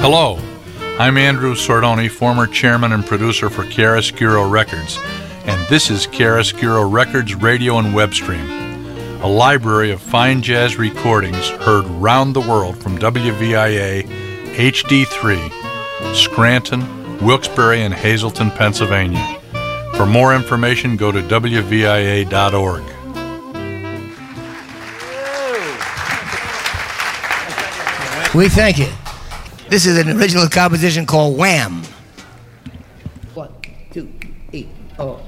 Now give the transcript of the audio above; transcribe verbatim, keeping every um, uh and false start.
Hello, I'm Andrew Sordoni, former chairman and producer for Chiaroscuro Records, and this is Chiaroscuro Records Radio and Web Stream, a library of fine jazz recordings heard round the world from W V I A H D three, Scranton, Wilkes-Barre, and Hazleton, Pennsylvania. For more information, go to W V I A dot org. We thank you. This is an original composition called Wham! One, two, eight, oh.